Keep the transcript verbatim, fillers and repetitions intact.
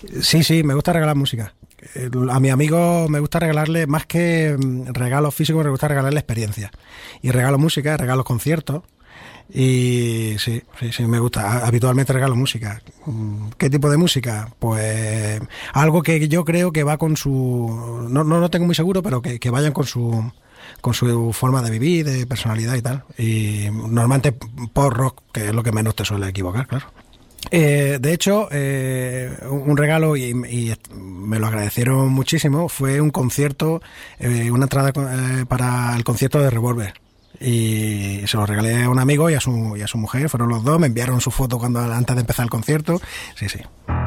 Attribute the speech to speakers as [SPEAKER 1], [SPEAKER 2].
[SPEAKER 1] Sí, sí, me gusta regalar música. Eh, A mi amigo me gusta regalarle, más que mm, regalos físicos, me gusta regalarle experiencias. Y regalo música, regalo conciertos. Y sí, sí, sí, me gusta. Ha- Habitualmente regalo música. Mm, ¿Qué tipo de música? Pues algo que yo creo que va con su... No, no lo tengo muy seguro, pero que, que vayan con su con su forma de vivir, de personalidad y tal. Y normalmente pop rock, que es lo que menos te suele equivocar, claro. Eh, de hecho, eh, un regalo, y, y me lo agradecieron muchísimo, fue un concierto, eh, una entrada eh, para el concierto de Revolver. Y se lo regalé a un amigo y a su, y a su mujer, fueron los dos, me enviaron su foto cuando antes de empezar el concierto. Sí, sí.